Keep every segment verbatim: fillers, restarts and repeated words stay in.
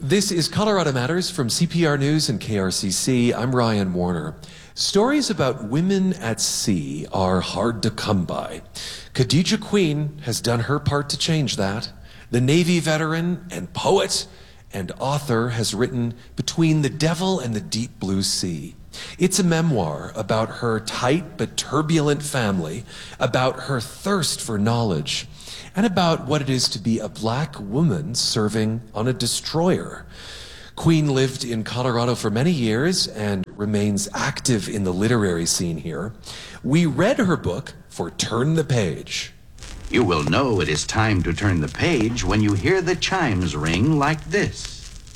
This is Colorado Matters from C P R News and K R C C. I'm Ryan Warner. Stories about women at sea are hard to come by. Khadija Queen has done her part to change that. The Navy veteran and poet and author has written Between the Devil and the Deep Blue Sea. It's a memoir about her tight but turbulent family, about her thirst for knowledge, and about what it is to be a black woman serving on a destroyer. Queen lived in Colorado for many years and remains active in the literary scene here. We read her book for Turn the Page. You will know it is time to turn the page when you hear the chimes ring like this.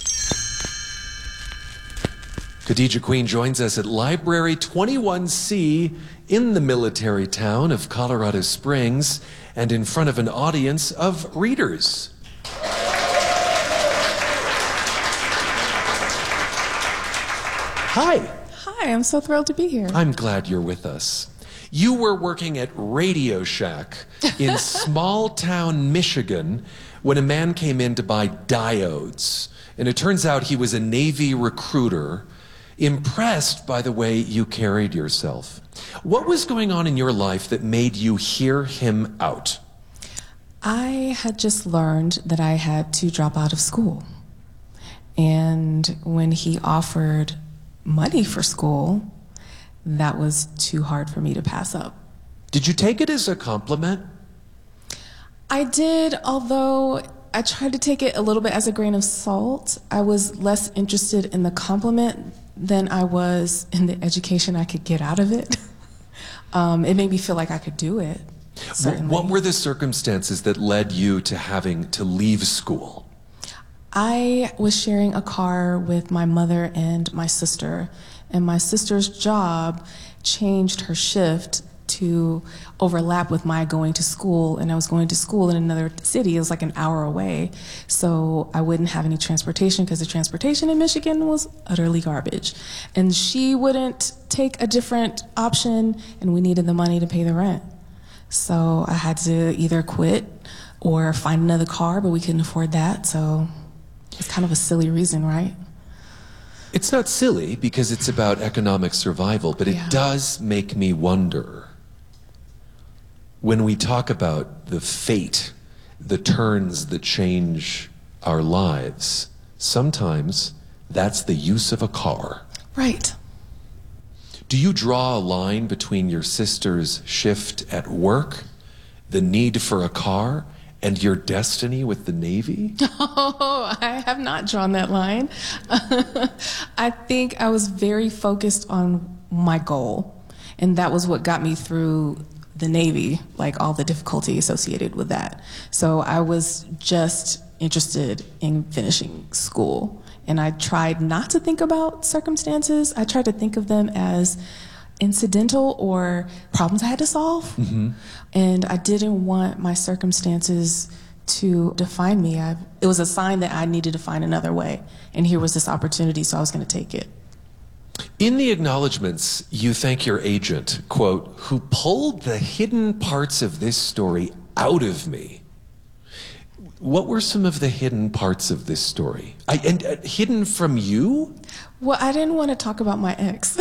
Khadija Queen joins us at Library twenty-one C in the military town of Colorado Springs and in front of an audience of readers. Hi. Hi, I'm so thrilled to be here. I'm glad you're with us. You were working at Radio Shack in small town Michigan when a man came in to buy diodes. And it turns out he was a Navy recruiter, impressed by the way you carried yourself. What was going on in your life that made you hear him out? I had just learned that I had to drop out of school. And when he offered money for school, that was too hard for me to pass up. Did you take it as a compliment? I did, although I tried to take it a little bit as a grain of salt. I was less interested in the compliment than I was in the education I could get out of it. um, it made me feel like I could do it, certainly. What were the circumstances that led you to having to leave school? I was sharing a car with my mother and my sister, and my sister's job changed her shift to overlap with my going to school, and I was going to school in another city. It was like an hour away, so I wouldn't have any transportation because the transportation in Michigan was utterly garbage. And she wouldn't take a different option, and we needed the money to pay the rent. So I had to either quit or find another car, but we couldn't afford that, so it's kind of a silly reason, right? It's not silly because it's about economic survival, but it Yeah. does make me wonder. When we talk about the fate, the turns that change our lives, sometimes that's the use of a car. Right. Do you draw a line between your sister's shift at work, the need for a car, and your destiny with the Navy? Oh, I have not drawn that line. I think I was very focused on my goal, and that was what got me through the Navy, like all the difficulty associated with that. So I was just interested in finishing school, and I tried not to think about circumstances. I tried to think of them as incidental or problems I had to solve. Mm-hmm. And I didn't want my circumstances to define me. I, it was a sign that I needed to find another way. And here was this opportunity, so I was going to take it. In the acknowledgments, you thank your agent, quote, who pulled the hidden parts of this story out of me. What were some of the hidden parts of this story? I, and uh, hidden from you? Well, I didn't want to talk about my ex.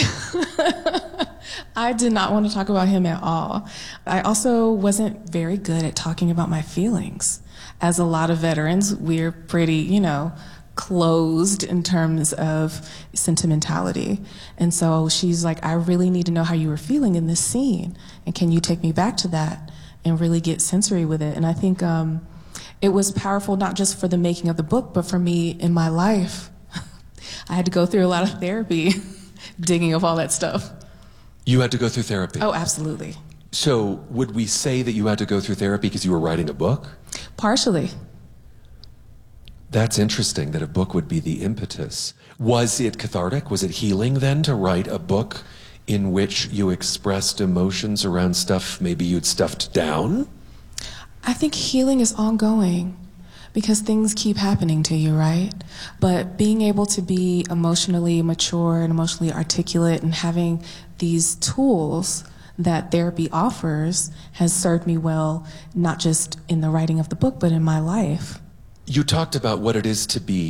I did not want to talk about him at all. I also wasn't very good at talking about my feelings. As a lot of veterans, we're pretty, you know, closed in terms of sentimentality. And so she's like, I really need to know how you were feeling in this scene. And can you take me back to that and really get sensory with it? And I think um, it was powerful, not just for the making of the book, but for me in my life. I had to go through a lot of therapy, digging up all that stuff. You had to go through therapy? Oh, absolutely. So would we say that you had to go through therapy because you were writing a book? Partially. That's interesting that a book would be the impetus. Was it cathartic? Was it healing then to write a book in which you expressed emotions around stuff maybe you'd stuffed down? I think healing is ongoing because things keep happening to you, right? But being able to be emotionally mature and emotionally articulate and having these tools that therapy offers has served me well, not just in the writing of the book, but in my life. You talked about what it is to be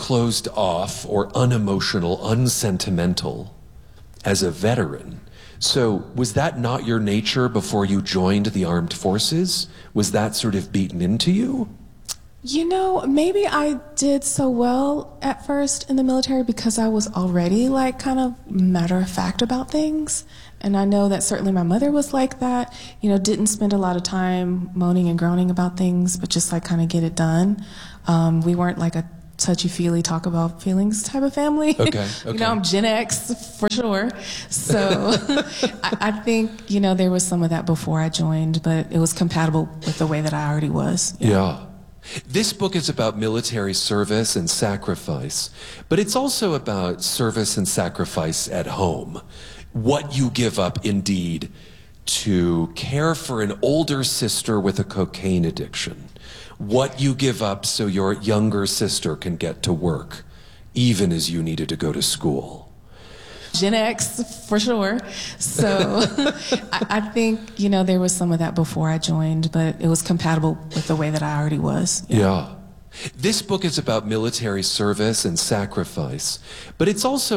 closed off or unemotional, unsentimental as a veteran. So was that not your nature before you joined the armed forces? Was that sort of beaten into you? You know, maybe I did so well at first in the military because I was already like kind of matter of fact about things. And I know that certainly my mother was like that, you know, didn't spend a lot of time moaning and groaning about things, but just like kind of get it done. Um, we weren't like a touchy-feely talk about feelings type of family. Okay, okay. You know, I'm Gen X for sure. So I, I think, you know, there was some of that before I joined, but it was compatible with the way that I already was. Yeah. yeah. This book is about military service and sacrifice, but it's also about service and sacrifice at home. What you give up, indeed, to care for an older sister with a cocaine addiction. What you give up so your younger sister can get to work, even as you needed to go to school. Gen X for sure. So I, I think, you know, there was some of that before I joined, but it was compatible with the way that I already was. Yeah. yeah. This book is about military service and sacrifice, but it's also